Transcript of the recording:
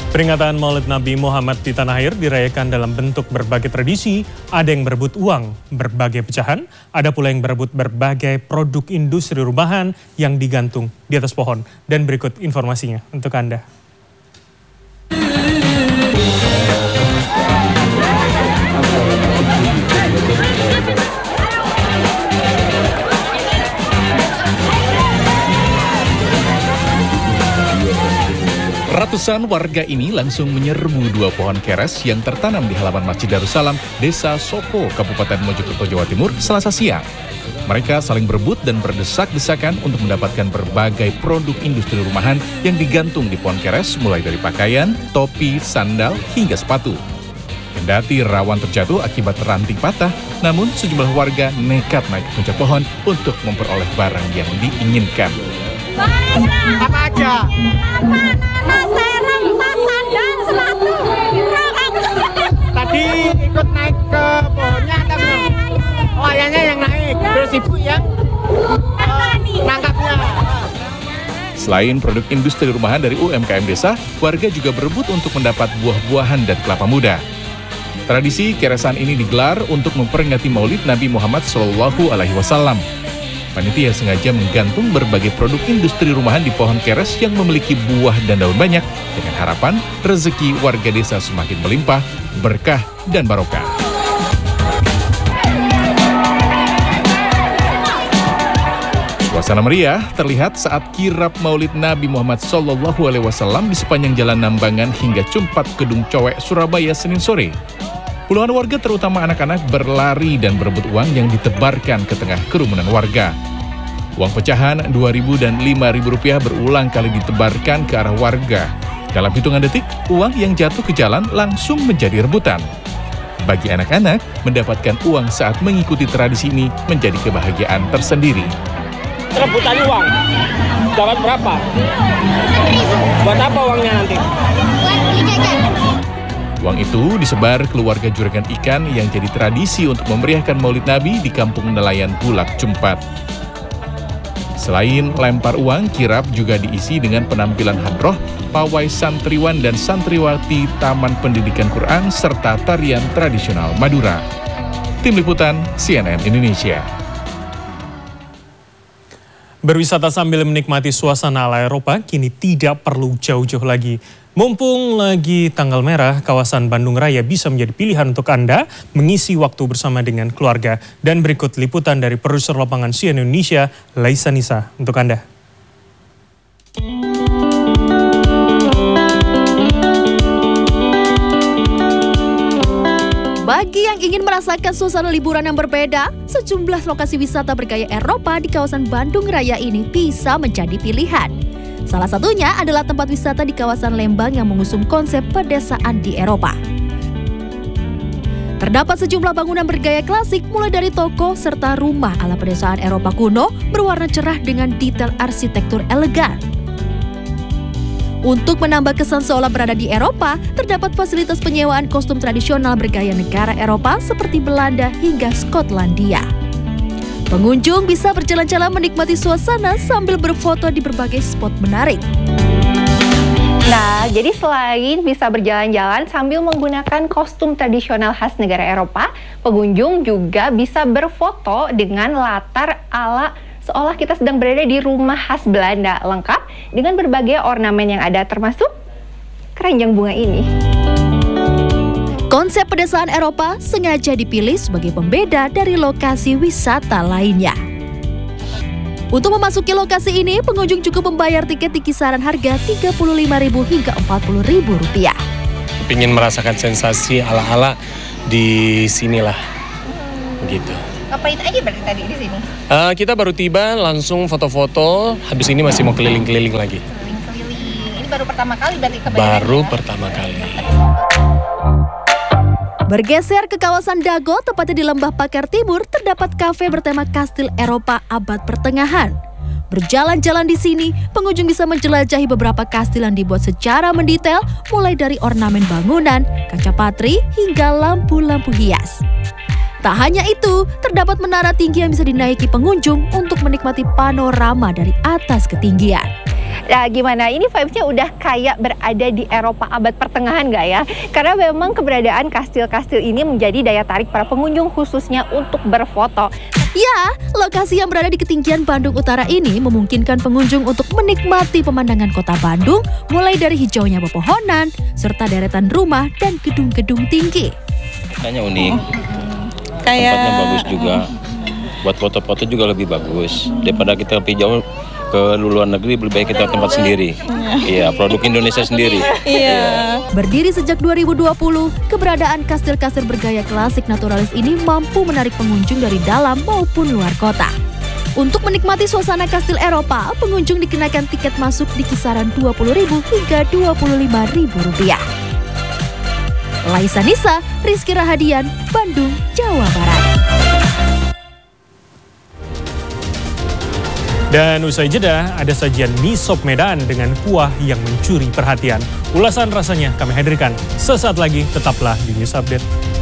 Peringatan Maulid Nabi Muhammad di tanah air dirayakan dalam bentuk berbagai tradisi. Ada yang berebut uang, berbagai pecahan, ada pula yang berebut berbagai produk industri rumahan yang digantung di atas pohon. Dan berikut informasinya untuk Anda. Ratusan warga ini langsung menyerbu dua pohon keres yang tertanam di halaman Masjid Darussalam, Desa Soko, Kabupaten Mojokerto, Jawa Timur, Selasa siang. Mereka saling berebut dan berdesak-desakan untuk mendapatkan berbagai produk industri rumahan yang digantung di pohon keres, mulai dari pakaian, topi, sandal, hingga sepatu. Kendati rawan terjatuh akibat ranting patah, namun sejumlah warga nekat naik ke puncak pohon untuk memperoleh barang yang diinginkan. Apa aja? Tas serem, tas sandal, sepatu. Tadi ikut naik ke pohonnya atau belum? Oh, ayahnya yang naik, terus ibu yang nangkapnya. Selain produk industri rumahan dari UMKM desa, warga juga berebut untuk mendapat buah-buahan dan kelapa muda. Tradisi keresan ini digelar untuk memperingati Maulid Nabi Muhammad SAW. Panitia sengaja menggantung berbagai produk industri rumahan di pohon keres yang memiliki buah dan daun banyak dengan harapan rezeki warga desa semakin melimpah, berkah, dan barokah. Suasana meriah terlihat saat kirap Maulid Nabi Muhammad SAW di sepanjang Jalan Nambangan hingga Cumpat Kedung Cowek, Surabaya, Senin sore. Puluhan warga terutama anak-anak berlari dan berebut uang yang ditebarkan ke tengah kerumunan warga. Uang pecahan Rp2.000 dan Rp5.000 berulang kali ditebarkan ke arah warga. Dalam hitungan detik, uang yang jatuh ke jalan langsung menjadi rebutan. Bagi anak-anak, mendapatkan uang saat mengikuti tradisi ini menjadi kebahagiaan tersendiri. Rebutan uang, dapat berapa? Buat apa uangnya nanti? Buat beli jajan. Uang itu disebar keluarga juragan ikan yang jadi tradisi untuk memeriahkan Maulid Nabi di Kampung Nelayan Bulak, Cumpat. Selain lempar uang, kirap juga diisi dengan penampilan hadroh, pawai santriwan dan santriwati Taman Pendidikan Quran, serta tarian tradisional Madura. Tim Liputan CNN Indonesia. Berwisata sambil menikmati suasana ala Eropa kini tidak perlu jauh-jauh lagi. Mumpung lagi tanggal merah, kawasan Bandung Raya bisa menjadi pilihan untuk Anda mengisi waktu bersama dengan keluarga. Dan berikut liputan dari produser lapangan CNN Indonesia, Laisa Nisa, untuk Anda. Bagi yang ingin merasakan suasana liburan yang berbeda, sejumlah lokasi wisata bergaya Eropa di kawasan Bandung Raya ini bisa menjadi pilihan. Salah satunya adalah tempat wisata di kawasan Lembang yang mengusung konsep pedesaan di Eropa. Terdapat sejumlah bangunan bergaya klasik mulai dari toko serta rumah ala pedesaan Eropa kuno berwarna cerah dengan detail arsitektur elegan. Untuk menambah kesan seolah berada di Eropa, terdapat fasilitas penyewaan kostum tradisional bergaya negara Eropa seperti Belanda hingga Skotlandia. Pengunjung bisa berjalan-jalan menikmati suasana sambil berfoto di berbagai spot menarik. Nah, jadi selain bisa berjalan-jalan sambil menggunakan kostum tradisional khas negara Eropa, pengunjung juga bisa berfoto dengan latar ala seolah kita sedang berada di rumah khas Belanda, lengkap dengan berbagai ornamen yang ada termasuk keranjang bunga ini. Konsep pedesaan Eropa sengaja dipilih sebagai pembeda dari lokasi wisata lainnya. Untuk memasuki lokasi ini, pengunjung cukup membayar tiket di kisaran harga Rp35.000 hingga Rp40.000. Ingin merasakan sensasi ala-ala di sinilah, begitu. Ngapain aja berarti tadi di sini? Kita baru tiba, langsung foto-foto. Habis ini masih mau keliling-keliling lagi. Keliling-keliling. Ini baru pertama kali berarti ke Baru pertama kali. Bergeser ke kawasan Dago, tepatnya di Lembah Pakar Timur, terdapat kafe bertema kastil Eropa abad pertengahan. Berjalan-jalan di sini, pengunjung bisa menjelajahi beberapa kastil yang dibuat secara mendetail, mulai dari ornamen bangunan, kaca patri, hingga lampu-lampu hias. Tak hanya itu, terdapat menara tinggi yang bisa dinaiki pengunjung untuk menikmati panorama dari atas ketinggian. Nah, gimana? Ini vibes-nya udah kayak berada di Eropa abad pertengahan nggak ya? Karena memang keberadaan kastil-kastil ini menjadi daya tarik para pengunjung khususnya untuk berfoto. Ya, lokasi yang berada di ketinggian Bandung Utara ini memungkinkan pengunjung untuk menikmati pemandangan kota Bandung, mulai dari hijaunya pepohonan, serta deretan rumah dan gedung-gedung tinggi. Kayaknya unik, tempatnya bagus juga. Buat foto-foto juga lebih bagus daripada kita pergi jauh ke luar negeri, lebih baik kita tempat sendiri. Iya, produk Indonesia sendiri. Iya. Berdiri sejak 2020, keberadaan kastil-kastil bergaya klasik naturalis ini mampu menarik pengunjung dari dalam maupun luar kota. Untuk menikmati suasana kastil Eropa, pengunjung dikenakan tiket masuk di kisaran Rp20.000 hingga Rp25.000. Laisa Nisa, Rizky Rahadian, Bandung, Jawa Barat. Dan usai jeda, ada sajian mie sop Medan dengan kuah yang mencuri perhatian. Ulasan rasanya kami hadirkan sesaat lagi, tetaplah di News Update.